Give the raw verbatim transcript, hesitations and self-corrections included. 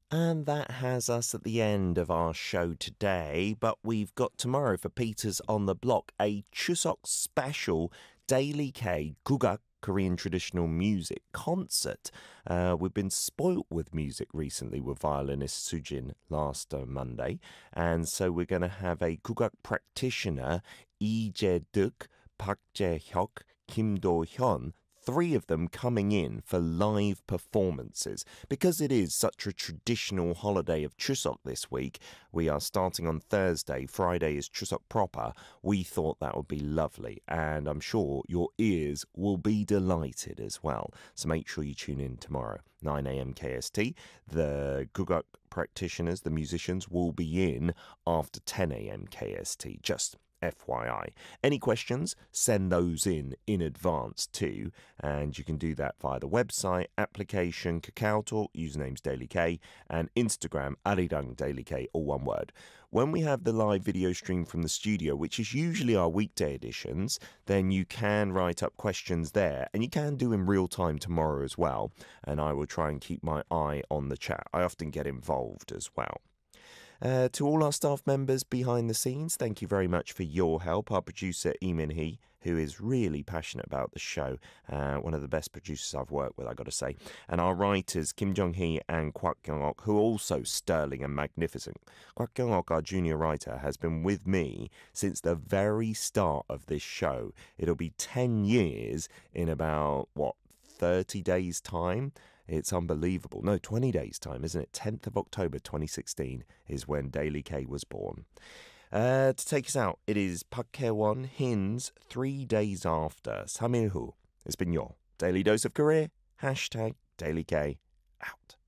And that has us at the end of our show today, but we've got tomorrow for Peters on the Block a Chuseok special Daily K Gugak Korean traditional music concert. Uh, we've been spoilt with music recently with violinist Sujin last uh, Monday, and so we're going to have a Gugak practitioner, Lee Jae-duk, Park Jae-hyuk, Kim Do-hyun, three of them coming in for live performances. Because it is such a traditional holiday of Chuseok this week, we are starting on Thursday, Friday is Chuseok proper, we thought that would be lovely, and I'm sure your ears will be delighted as well. So make sure you tune in tomorrow, nine a.m. K S T. The Gugak practitioners, the musicians, will be in after ten a.m. K S T, just F Y I. Any questions? Send those in in advance too, and you can do that via the website, application, KakaoTalk, usernames Daily K, and Instagram, Arirang Daily K, all one word. When we have the live video stream from the studio, which is usually our weekday editions, then you can write up questions there, and you can do in real time tomorrow as well, and I will try and keep my eye on the chat. I often get involved as well. Uh, to all our staff members behind the scenes, thank you very much for your help. Our producer, Lee Min-hee, who is really passionate about the show, uh, one of the best producers I've worked with, I've got to say. And our writers, Kim Jong-hee and Kwak Kyung-ok, who are also sterling and magnificent. Kwak Kyung-ok, our junior writer, has been with me since the very start of this show. It'll be ten years in about, what, thirty days' time? It's unbelievable. No, twenty days' time, isn't it? tenth of October twenty sixteen is when Daily K was born. Uh, to take us out, it is Park Hae-won Hin's Three Days After, 삼 일 후. It's been your Daily Dose of Korea. Hashtag Daily K out.